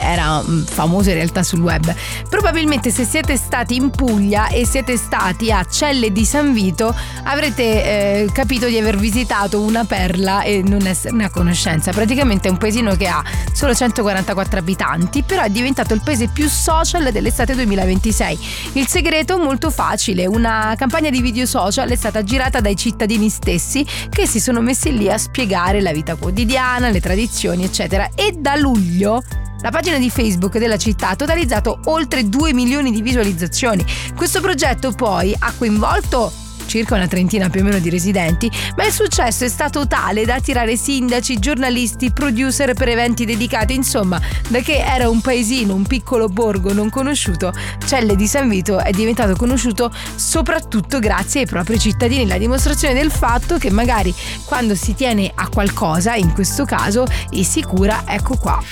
era famoso in realtà sul web. Probabilmente se siete stati in Puglia e siete stati a Celle di San Vito avrete capito di aver visitato una perla e non esserne a conoscenza. Praticamente è un paesino che ha solo 144 abitanti, però è diventato il paese più social dell'estate 2026. Il segreto molto facile: una campagna di video social è stata girata dai cittadini stessi che si sono messi lì a spiegare la vita quotidiana, le tradizioni eccetera, e da luglio la pagina di Facebook della città ha totalizzato oltre 2 milioni di visualizzazioni. Questo progetto poi ha coinvolto circa una trentina più o meno di residenti, ma il successo è stato tale da attirare sindaci, giornalisti, producer per eventi dedicati. Insomma, da che era un paesino, un piccolo borgo non conosciuto, Celle di San Vito è diventato conosciuto soprattutto grazie ai propri cittadini. La dimostrazione del fatto che magari quando si tiene a qualcosa, in questo caso, e si cura, ecco qua.